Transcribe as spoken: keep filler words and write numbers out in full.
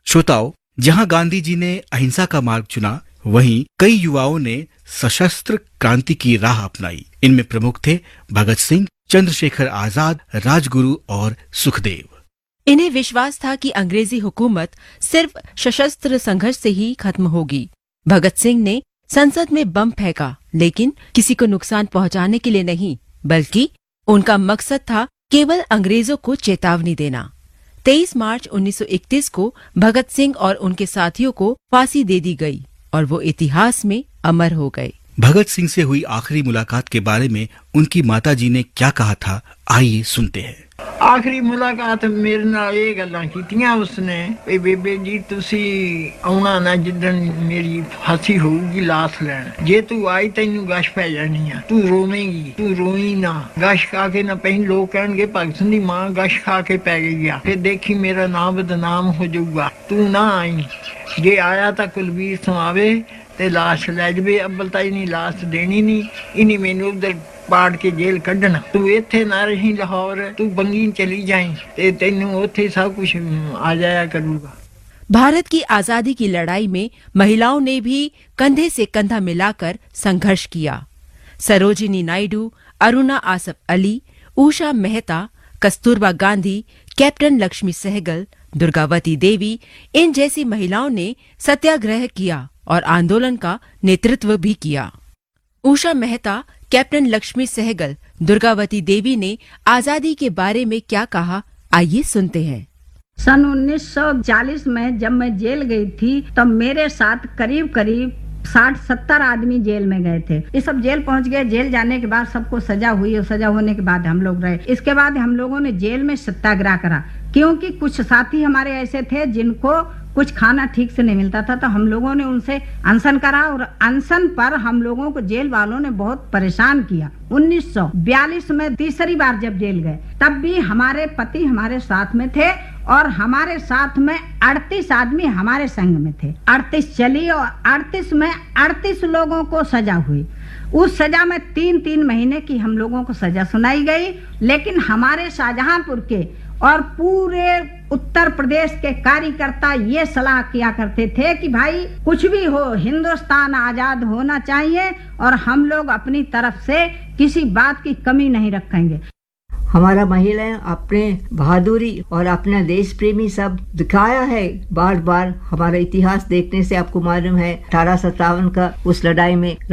श्रोताओं, जहां गांधी जी ने अहिंसा का मार्ग चुना, वहीं कई युवाओं ने सशस्त्र क्रांति की राह अपनाई। इनमें प्रमुख थे भगत सिंह, चंद्रशेखर आजाद, राजगुरु और सुखदेव। इन्हें विश्वास था कि अंग्रेजी हुकूमत सिर्फ सशस्त्र संघर्ष से ही खत्म होगी। भगत सिंह ने संसद में बम फेंका, लेकिन किसी को नुकसान पहुंचाने के लिए नहीं, बल्कि उनका मकसद था केवल अंग्रेजों को चेतावनी देना। तेईस मार्च उन्नीस सौ इकतीस को भगत सिंह और उनके साथियों को फांसी दे दी गई और वो इतिहास में अमर हो गए। भगत सिंह से हुई आखिरी मुलाकात के बारे में उनकी माताजी ने क्या कहा था, आइए सुनते हैं। आखिरी मुलाकात मेरे नाल ये गल्लां कीतियां उसने, ए बेबे जी तुसी आउणा ना जिद्दन मेरी फांसी होगी लाश लैन, जे तू आई तैनू गश पै जानी आ, तू रोवेंगी, तू रोई ना, गश खा के ना पई। लोग कहणगे भगत सिंह दी मां गश खा के पै गई आ, फिर देखी मेरा नाम बदनाम हो जाऊगा। तू ना आई, जे आया तां कुलवीर सुआवे ते लाश लै जवे। अब्बल तां इन्नी लाश देनी नहीं, इन्नी मैनू उधर पाड़ के जेल कढ़ना। तू इत्थे ना रही लाहौर, तू बंगी चली जाए ते तैनू उत्थे सब कुछ आ जाया करूगा। भारत की आजादी की लड़ाई में महिलाओं ने भी कंधे से कंधा मिलाकर संघर्ष किया। सरोजिनी नायडू, अरुणा आसफ अली, उषा मेहता, कस्तूरबा गांधी, कैप्टन लक्ष्मी सहगल, दुर्गावती देवी, इन जैसी महिलाओं ने सत्याग्रह किया और आंदोलन का नेतृत्व भी किया। उषा मेहता, कैप्टन लक्ष्मी सहगल, दुर्गावती देवी ने आजादी के बारे में क्या कहा, आइए सुनते हैं। सन उन्नीस सौ चालीस में जब मैं जेल गई थी, तब मेरे साथ करीब करीब साठ सत्तर आदमी जेल में गए थे। ये सब जेल पहुंच गए। जेल जाने के बाद सबको सजा हुई और सजा होने के बाद हम लोग रहे। इसके बाद हम लोगों ने जेल में सत्याग्रह करा, क्योंकि कुछ साथी हमारे ऐसे थे जिनको कुछ खाना ठीक से नहीं मिलता था, तो हम लोगों ने उनसे अनशन करा और अनशन पर हम लोगों को जेल वालों ने बहुत परेशान किया। उन्नीस सौ बयालीस में तीसरी बार जब जेल गए, तब भी हमारे पति हमारे साथ में थे और हमारे साथ में अड़तीस आदमी हमारे संग में थे। अड़तीस चली और अड़तीस में अड़तीस लोगों को सजा हुई। उस सजा में तीन तीन महीने की हम लोगों को सजा सुनाई गई, लेकिन हमारे शाहजहांपुर के और पूरे उत्तर प्रदेश के कार्यकर्ता ये सलाह किया करते थे कि भाई कुछ भी हो, हिंदुस्तान आजाद होना चाहिए और हम लोग अपनी तरफ से किसी बात की कमी नहीं रखेंगे। हमारा महिलाएं अपने बहादुरी और अपना देश प्रेमी सब दिखाया है बार बार। हमारा इतिहास देखने से आपको मालूम है अठारह सत्तावन का उस लड़ाई में